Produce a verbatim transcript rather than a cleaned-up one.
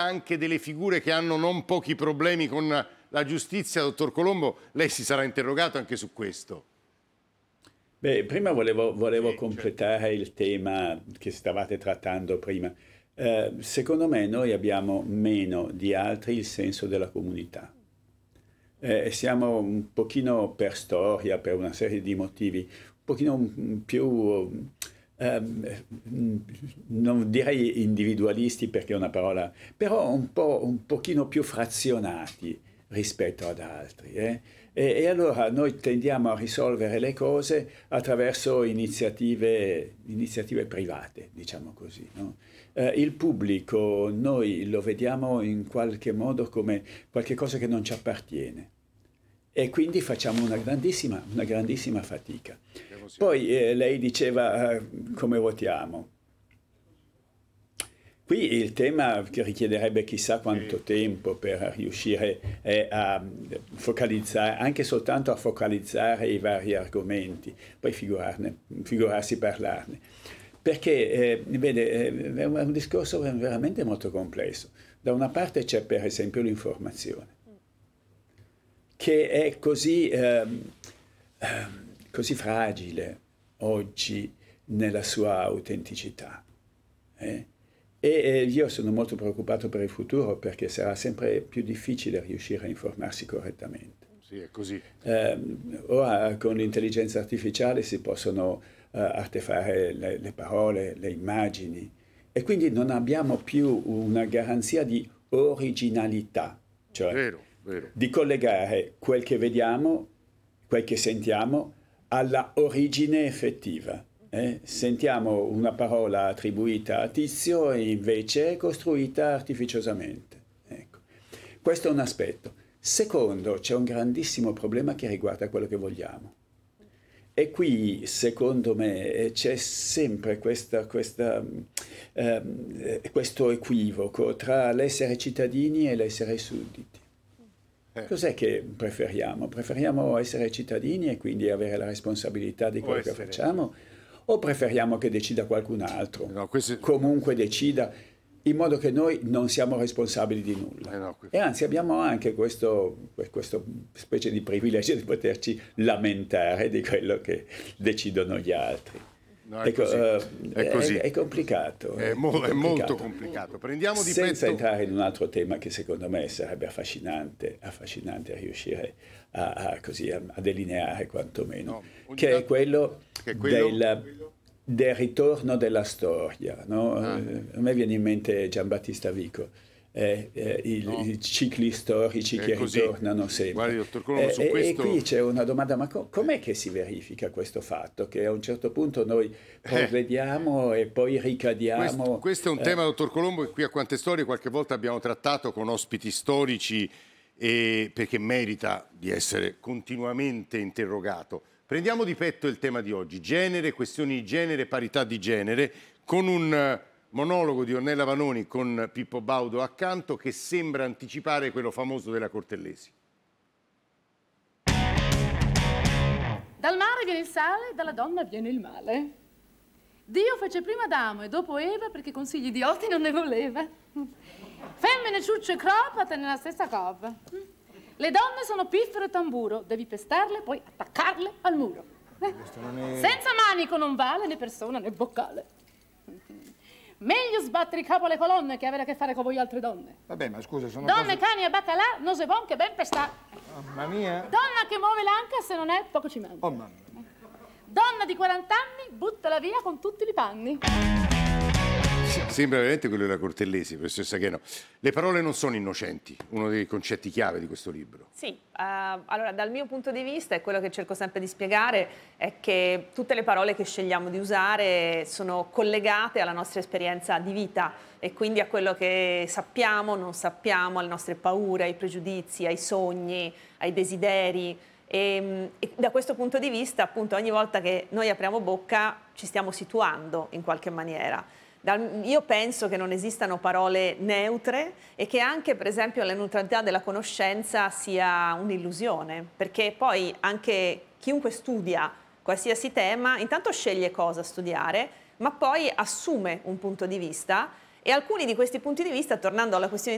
anche delle figure che hanno non pochi problemi con la giustizia. Dottor Colombo, lei si sarà interrogato anche su questo. Beh, prima volevo, volevo Sì, completare certo. il tema che stavate trattando prima. Eh, secondo me noi abbiamo meno di altri il senso della comunità. Eh, siamo un pochino per storia, per una serie di motivi, un pochino più, ehm, non direi individualisti perché è una parola, però un po', un pochino più frazionati rispetto ad altri. Eh? E, e allora noi tendiamo a risolvere le cose attraverso iniziative, iniziative private, diciamo così, no? Eh, il pubblico noi lo vediamo in qualche modo come qualche cosa che non ci appartiene e quindi facciamo una grandissima, una grandissima fatica. Poi eh, lei diceva eh, come votiamo. Qui il tema che richiederebbe chissà quanto tempo per riuscire eh, a focalizzare, anche soltanto a focalizzare i vari argomenti, poi figurarne, figurarsi parlarne. Perché, eh, vede, eh, è un discorso veramente molto complesso. Da una parte c'è per esempio l'informazione, che è così, ehm, ehm, così fragile oggi nella sua autenticità. Eh? E eh, io sono molto preoccupato per il futuro perché sarà sempre più difficile riuscire a informarsi correttamente. Sì, è così. Eh, ora con l'intelligenza artificiale si possono uh, artefare le, le parole, le immagini e quindi non abbiamo più una garanzia di originalità, cioè Vero, vero. di collegare quel che vediamo, quel che sentiamo alla origine effettiva. Eh? Sentiamo una parola attribuita a Tizio e invece è costruita artificiosamente. Ecco. Questo è un aspetto. Secondo, c'è un grandissimo problema che riguarda quello che vogliamo. E qui, secondo me, c'è sempre questa, questa, ehm, questo equivoco tra l'essere cittadini e l'essere sudditi. Eh. Cos'è che preferiamo? Preferiamo essere cittadini e quindi avere la responsabilità di quello che facciamo? O preferiamo che decida qualcun altro? No, questo... Comunque decida, in modo che noi non siamo responsabili di nulla. Eh no, que... E anzi abbiamo anche questo, questo specie di privilegio di poterci lamentare di quello che decidono gli altri. No, è, ecco, così. Uh, è, così. È, è complicato. È, mo- è, complicato. è molto complicato. Prendiamo di Senza petto... entrare in un altro tema che secondo me sarebbe affascinante, affascinante riuscire a, a, così, a, a delineare quantomeno, no, che, è quello che è quello del, del ritorno della storia. No? Ah. A me viene in mente Giambattista Vico. Eh, eh, i, no. i cicli storici è che così. ritornano sempre. Guardi, dottor Colombo, su eh, questo... E qui c'è una domanda, ma co- com'è che si verifica questo fatto? Che a un certo punto noi progrediamo eh. e poi ricadiamo. Questo, questo è un eh. tema, dottor Colombo, che qui a Quante Storie qualche volta abbiamo trattato con ospiti storici e perché merita di essere continuamente interrogato. Prendiamo di petto il tema di oggi, genere, questioni di genere, parità di genere, con un monologo di Ornella Vanoni con Pippo Baudo accanto che sembra anticipare quello famoso della Cortellesi. Dal mare viene il sale, dalla donna viene il male. Dio fece prima Adamo e dopo Eva perché consigli idioti non ne voleva. Femmine, ciucce e cropate nella stessa cova. Le donne sono piffero e tamburo, devi pestarle e poi attaccarle al muro. È... Senza manico non vale né persona né boccale. Meglio sbattere il capo alle colonne che avere a che fare con voi altre donne. Vabbè, ma scusa, sono donne, cose... cani e baccalà, non se bon che ben pestà. Mamma mia. Donna che muove l'anca se non è poco ci manca. Oh, mamma mia. Donna di quaranta anni, buttala via con tutti i panni. Sembra veramente quello della Cortellesi, professoressa Cheno. Le parole non sono innocenti, uno dei concetti chiave di questo libro. Sì, uh, allora dal mio punto di vista, e quello che cerco sempre di spiegare, è che tutte le parole che scegliamo di usare sono collegate alla nostra esperienza di vita e quindi a quello che sappiamo, non sappiamo, alle nostre paure, ai pregiudizi, ai sogni, ai desideri. E, e da questo punto di vista, appunto, ogni volta che noi apriamo bocca ci stiamo situando in qualche maniera. Io penso che non esistano parole neutre e che anche, per esempio, la neutralità della conoscenza sia un'illusione, perché poi anche chiunque studia qualsiasi tema intanto sceglie cosa studiare, ma poi assume un punto di vista e alcuni di questi punti di vista, tornando alla questione